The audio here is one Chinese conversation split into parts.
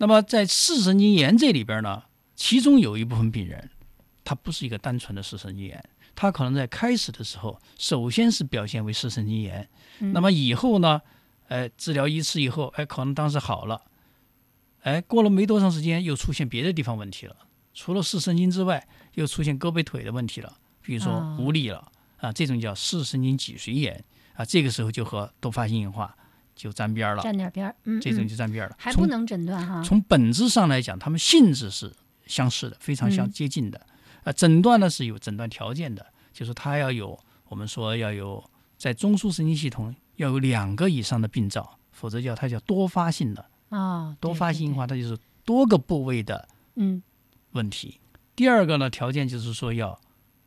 那么在视神经炎这里边呢，其中有一部分病人，他不是一个单纯的视神经炎，他可能在开始的时候，首先是表现为视神经炎，那么以后呢，治疗一次以后，可能当时好了，过了没多长时间，又出现别的地方问题了，除了视神经之外，又出现胳膊腿的问题了，比如说无力了这种叫视神经脊髓炎这个时候就和多发性硬化就沾边了， 沾点边这种就沾边了， 还不能诊断哈。 从本质上来讲，它们性质是相似的，非常接近的。诊断呢是有诊断条件的，就是它要有，我们说要有在中枢神经系统要有2个以上的病灶，否则它叫多发性的多发性硬化，它就是多个部位的问题。第二个呢条件就是说要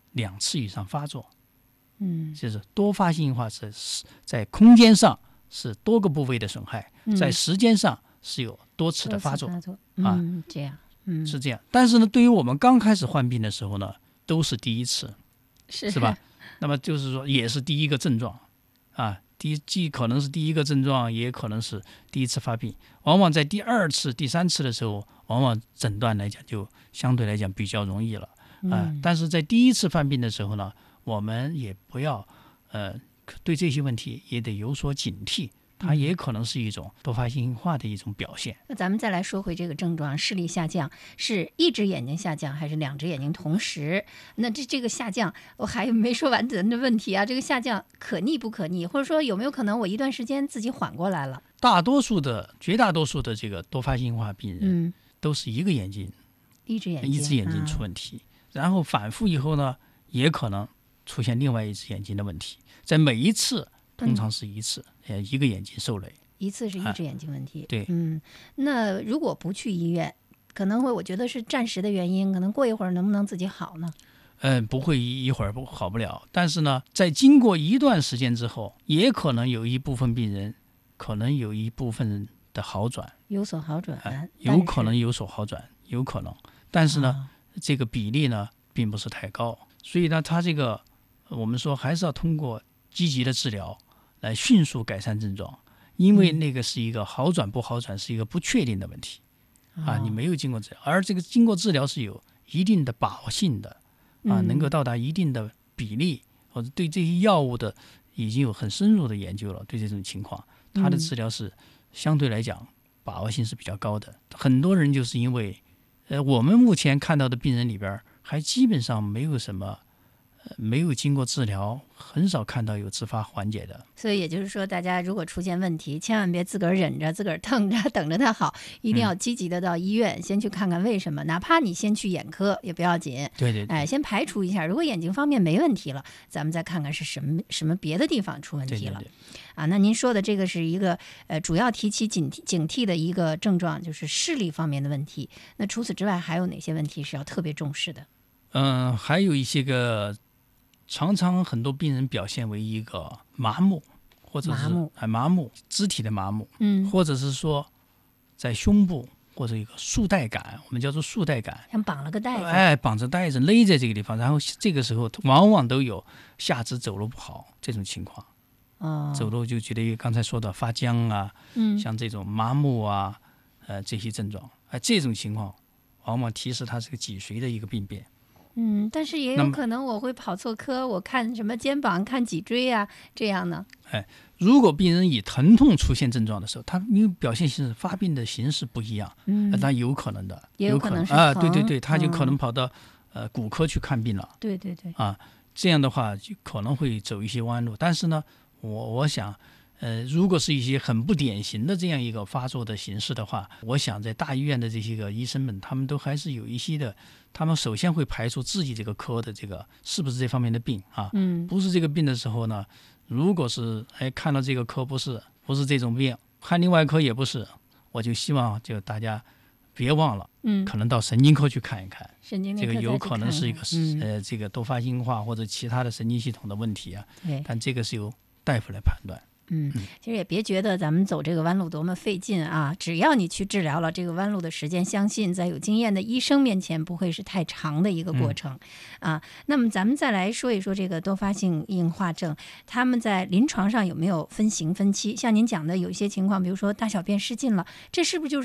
2次以上发作，就是多发性硬化是在空间上是多个部位的损害，在时间上是有多次的发作这样是这样。但是呢，对于我们刚开始患病的时候呢，都是第一次，是吧？那么就是说，也是第一个症状既可能是第一个症状，也可能是第一次发病。往往在第2次、第3次的时候，往往诊断来讲就相对来讲比较容易了但是在第1次犯病的时候呢，我们也不要对这些问题也得有所警惕。它也可能是一种多发性硬化的一种表现。 那咱们再来说回这个症状，视力下降是一只眼睛下降还是2只眼睛同时？那这个下降我还没说完咱的问题这个下降可逆不可逆，或者说有没有可能我一段时间自己缓过来了？ 绝大多数的这个多发性硬化病人都是一只眼睛出问题然后反复以后呢也可能出现另外一只眼睛的问题，在每一次通常是一次一个眼睛受累， 一次是一只眼睛问题对那如果不去医院，可能会我觉得是暂时的原因，可能过一会儿能不能自己好呢？ 不会一会儿好不了，但是呢在经过一段时间之后，也可能有一部分病人可能有一部分的好转， 有所好转有可能有所好转，有可能，但是呢这个比例呢并不是太高，所以呢它这个我们说还是要通过积极的治疗来迅速改善症状，因为那个是一个好转不好转是一个不确定的问题你没有经过治疗，而这个经过治疗是有一定的把握性的能够到达一定的比例，或者对这些药物的已经有很深入的研究了，对这种情况它的治疗是相对来讲把握性是比较高的。很多人就是因为我们目前看到的病人里边还基本上没有经过治疗，很少看到有自发缓解的。 所以也就是说，大家如果出现问题，千万别自个儿忍着，自个儿腾着等着它好，一定要积极的到医院先去看看为什么，哪怕你先去眼科也不要紧。 对先排除一下，如果眼睛方面没问题了，咱们再看看是什么别的地方出问题了。那您说的这个是一个主要提起警惕的一个症状，就是视力方面的问题。那除此之外还有哪些问题是要特别重视的？ 还有一些个常常很多病人表现为一个麻木，或者是麻木肢体的麻木或者是说在胸部或者一个束带感，我们叫做束带感， 像绑了个带子绑着带子勒在这个地方，然后这个时候往往都有下肢走路不好这种情况走路就觉得刚才说的发僵像这种麻木这些症状这种情况往往提示它是个脊髓的一个病变但是也有可能我会跑错科，我看什么肩膀看脊椎这样呢如果病人以疼痛出现症状的时候，他因为表现形式发病的形式不一样那有可能的， 也有可能是对，他就可能跑到骨科去看病了对这样的话就可能会走一些弯路。但是呢我想如果是一些很不典型的这样一个发作的形式的话，我想在大医院的这些个医生们，他们都还是有一些的，他们首先会排除自己这个科的这个是不是这方面的病不是这个病的时候呢，如果是看到这个科不是这种病，看另外科也不是，我就希望就大家别忘了可能到神经科去看一看， 神经内科这个有可能是一个这个多发性硬化或者其他的神经系统的问题但这个是由大夫来判断。 其实也别觉得咱们走这个弯路多么费劲只要你去治疗了，这个弯路的时间相信在有经验的医生面前不会是太长的一个过程那么咱们再来说一说这个多发性硬化症，他们在临床上有没有分型分期？像您讲的有一些情况，比如说大小便失禁了，这是不是就是